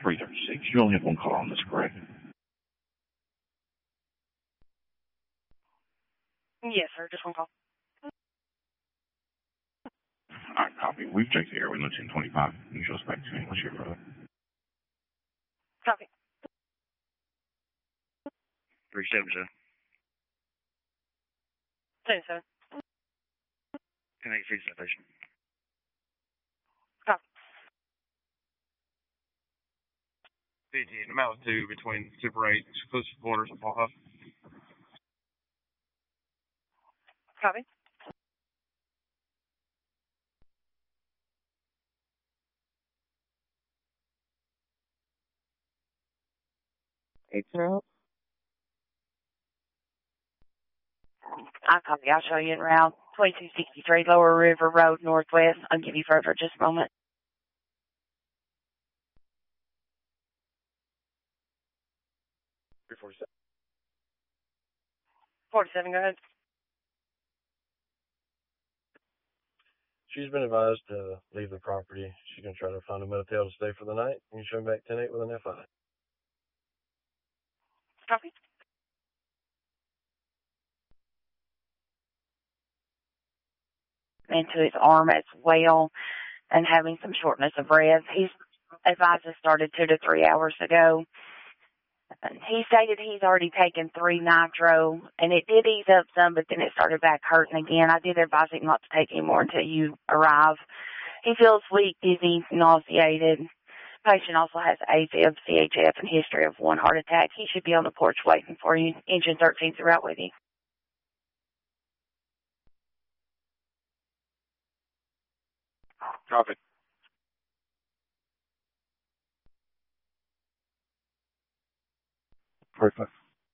336. You only have one call on this, correct? Yes, sir. Just one call. Alright, copy. We've checked the airway limit 1025. You show us back to me. What's your brother? Copy. 377. Same, sir. 1083 citation. Copy. 50 in Mountain 2 between Super 8 exclusive quarters and Paul Huff. Copy. I copy. I'll show you en route. 2263 Lower River Road, Northwest. I'll give you further just a moment. 347. 47, go ahead. She's been advised to leave the property. She's going to try to find a motel to stay for the night. You can show me back 10-8 with an FI. Copy. Into his arm as well and having some shortness of breath. He's advised to started 2 to 3 hours ago. He stated he's already taken 3 nitro, and it did ease up some, but then it started back hurting again. I did advise him not to take any more until you arrive. He feels weak, dizzy, nauseated. Patient also has AFib, CHF, and history of 1 heart attack. He should be on the porch waiting for you. Engine 13's out with you. Copy. Perfect.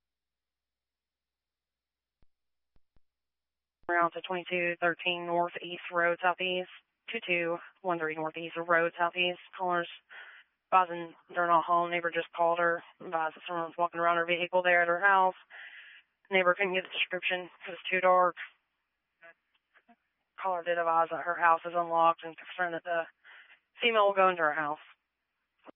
Around to 2213 Northeast Road, Southeast. 2213 Northeast Road, Southeast. Callers advising they're not home. Neighbor just called her. Advised that someone's walking around her vehicle there at her house. Neighbor couldn't get the description. It was too dark. Caller did advise that her house is unlocked and concerned that the female will go into her house.